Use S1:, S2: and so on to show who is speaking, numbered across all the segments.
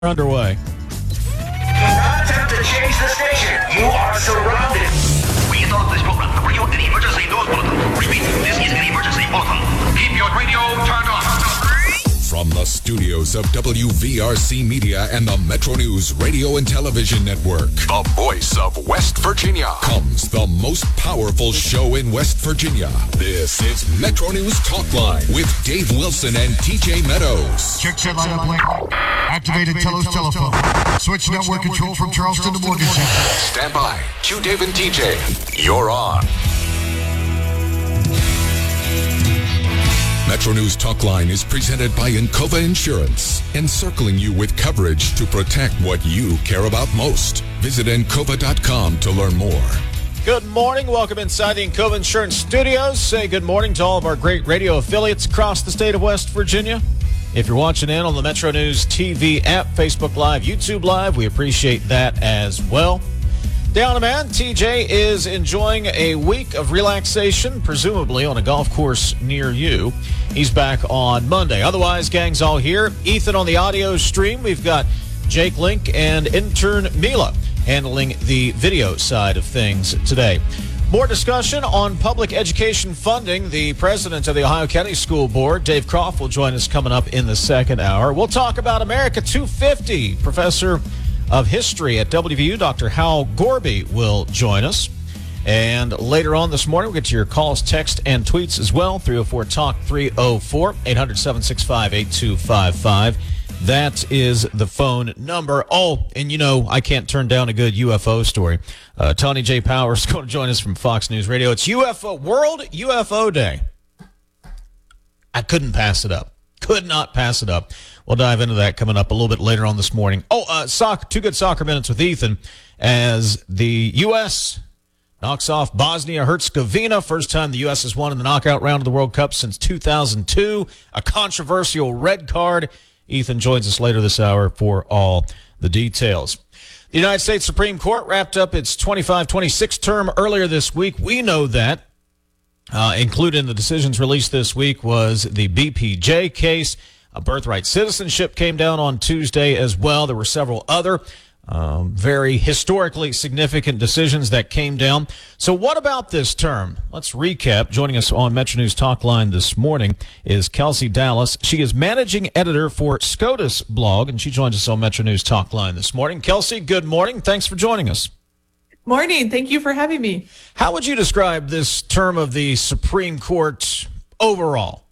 S1: Underway.
S2: Do not attempt to change the station. You are surrounded.
S3: We interrupt this program to bring you an emergency news bulletin. Repeat, this is an emergency bulletin. Keep your radio turned on.
S4: From the studios of WVRC Media and the Metro News Radio and Television Network, the voice of West Virginia, comes the most powerful show in West Virginia. This is Metro News Talk Line with Dave Wilson and TJ Meadows.
S5: Check set line up link. Activated Telos telephone. Switch network control from Charleston to Morgan Center.
S4: Stand by. Q Dave and TJ. You're on. Metro News Talk Line is presented by Encova Insurance, encircling you with coverage to protect what you care about most. Visit Encova.com to learn more.
S1: Good morning. Welcome inside the Encova Insurance Studios. Say good morning to all of our great radio affiliates across the state of West Virginia. If you're watching in on the Metro News TV app, Facebook Live, YouTube Live, we appreciate that as well. Down a man, TJ is enjoying a week of relaxation, presumably on a golf course near you. He's back on Monday. Otherwise, gang's all here. Ethan on the audio stream. We've got Jake Link and intern Mila handling the video side of things today. More discussion on public education funding. The president of the Ohio County School Board, Dave Croft, will join us coming up in the second hour. We'll talk about America 250. Professor of History at WVU, Dr. Hal Gorby, will join us. And later on this morning, we'll get to your calls, text, and tweets as well. 304-TALK, 304-877-8255. That is the phone number. Oh, and you know, I can't turn down a good UFO story. Tony J. Powers is going to join us from Fox News Radio. It's World UFO Day. I couldn't pass it up. Could not pass it up. We'll dive into that coming up a little bit later on this morning. Two good soccer minutes with Ethan as the U.S. knocks off Bosnia-Herzegovina. First time the U.S. has won in the knockout round of the World Cup since 2002. A controversial red card. Ethan joins us later this hour for all the details. The United States Supreme Court wrapped up its 25-26 term earlier this week. We know that. Included in the decisions released this week was the BPJ case. A birthright citizenship came down on Tuesday as well. There were several other very historically significant decisions that came down. So what about this term? Let's recap. Joining us on Metro News Talk Line this morning is Kelsey Dallas. She is managing editor for SCOTUS blog, and she joins us on Metro News Talk Line this morning. Kelsey, good morning. Thanks for joining us.
S6: Morning. Thank you for having me.
S1: How would you describe this term of the Supreme Court overall?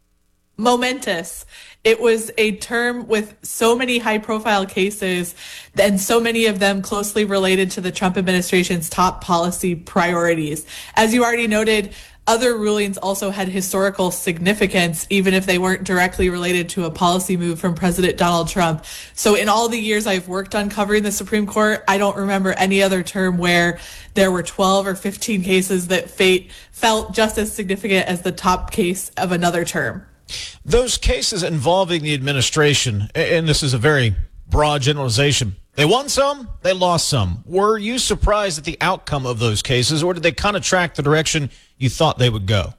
S6: Momentous. It was a term with so many high-profile cases and so many of them closely related to the Trump administration's top policy priorities. As you already noted, other rulings also had historical significance, even if they weren't directly related to a policy move from President Donald Trump. So in all the years I've worked on covering the Supreme Court, I don't remember any other term where there were 12 or 15 cases that felt just as significant as the top case of another term.
S1: Those cases involving the administration, and this is a very broad generalization, they won some, they lost some. Were you surprised at the outcome of those cases, or did they kind of track the direction you thought they would go?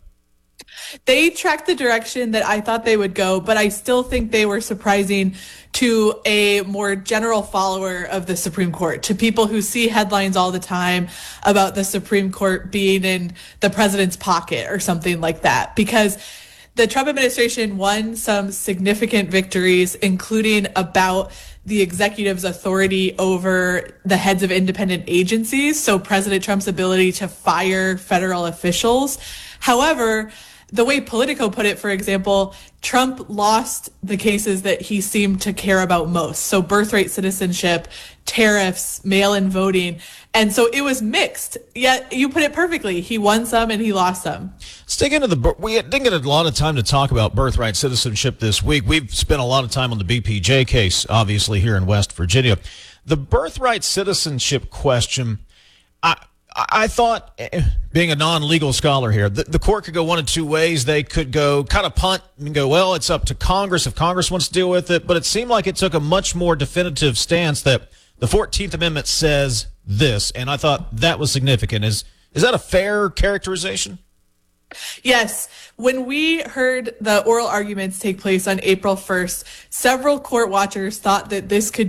S6: They tracked the direction that I thought they would go, but I still think they were surprising to a more general follower of the Supreme Court, to people who see headlines all the time about the Supreme Court being in the president's pocket or something like that, because the Trump administration won some significant victories, including about the executive's authority over the heads of independent agencies, so President Trump's ability to fire federal officials. However, the way Politico put it, for example, Trump lost the cases that he seemed to care about most. So birthright citizenship, tariffs, mail-in voting. And so it was mixed. Yet you put it perfectly. He won some and he lost some.
S1: Let's dig into we didn't get a lot of time to talk about birthright citizenship this week. We've spent a lot of time on the BPJ case, obviously, here in West Virginia. The birthright citizenship question, I thought, being a non-legal scholar here, the court could go one of two ways. They could go kind of punt and go, well, it's up to Congress if Congress wants to deal with it. But it seemed like it took a much more definitive stance that the 14th Amendment says this, and I thought that was significant. Is that a fair characterization?
S6: Yes. When we heard the oral arguments take place on April 1st, several court watchers thought that this could